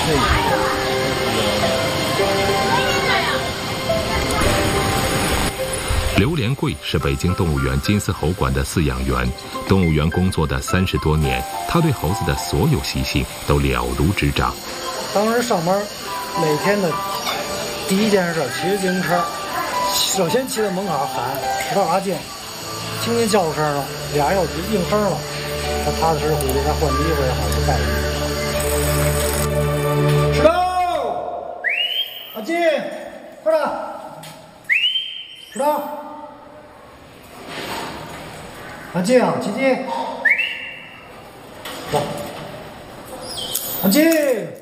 刘连贵是北京动物园金丝猴馆的饲养员，动物园工作的30多年，他对猴子的所有习性都了如指掌。 当时上班，每天的第一件事骑着自行车，首先骑到门口喊“石头阿静”，听见叫声了，俩人就应声了，他踏踏实实回去，他换衣服也好，就带着。石头，阿静，快点，石头。阿静，琪琪，走，阿静。